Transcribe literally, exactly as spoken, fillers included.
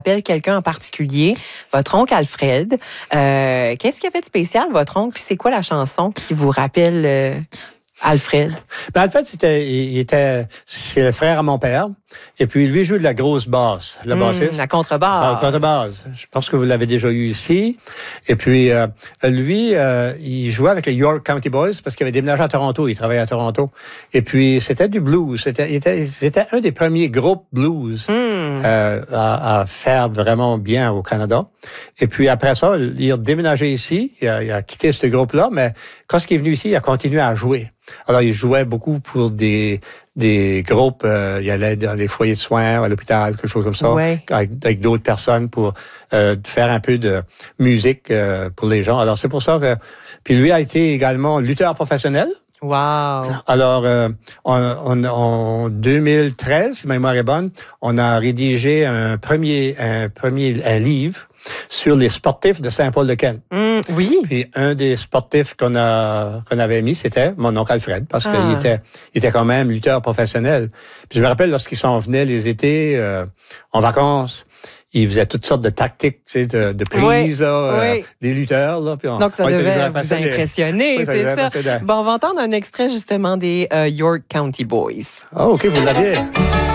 Appelle quelqu'un en particulier, votre oncle Alfred. Euh, qu'est-ce qu'il a fait de spécial, votre oncle? Puis c'est quoi la chanson qui vous rappelle euh, Alfred? Ben, Alfred, c'était, il était, c'est le frère à mon père. Et puis, lui, il joue de la grosse basse, la Mmh, bassiste. la contrebasse. La contrebasse. Je pense que vous l'avez déjà eu ici. Et puis, euh, lui, euh, il jouait avec les York County Boys parce qu'il avait déménagé à Toronto. Il travaillait à Toronto. Et puis, c'était du blues. C'était, il était, c'était un des premiers groupes blues mmh. euh, à, à faire vraiment bien au Canada. Et puis, après ça, il a déménagé ici. Il a, il a quitté ce groupe-là. Mais quand il est venu ici, il a continué à jouer. Alors, il jouait beaucoup pour des des groupes, euh, il allait dans les foyers de soins, à l'hôpital, quelque chose comme ça, ouais. avec, avec d'autres personnes pour euh, faire un peu de musique euh, pour les gens. Alors, c'est pour ça que... Puis lui a été également lutteur professionnel. Wow! Alors, euh, on, on, en deux mille treize, si ma mémoire est bonne, on a rédigé un premier, un premier un livre sur les sportifs de Saint-Paul-de-Kent. Mmh, oui. Puis un des sportifs qu'on a qu'on avait mis, c'était mon oncle Alfred, parce ah. qu'il était il était quand même lutteur professionnel. Puis je me rappelle lorsqu'ils s'en venaient les étés euh, en vacances, ils faisaient toutes sortes de tactiques, tu sais, de, de prise, oui, là, oui. Euh, des lutteurs. Là, puis on, donc ça on devait vous impressionner, oui, c'est ça. ça. Bon, on va entendre un extrait justement des euh, York County Boys. Ah, OK, vous l'aviez.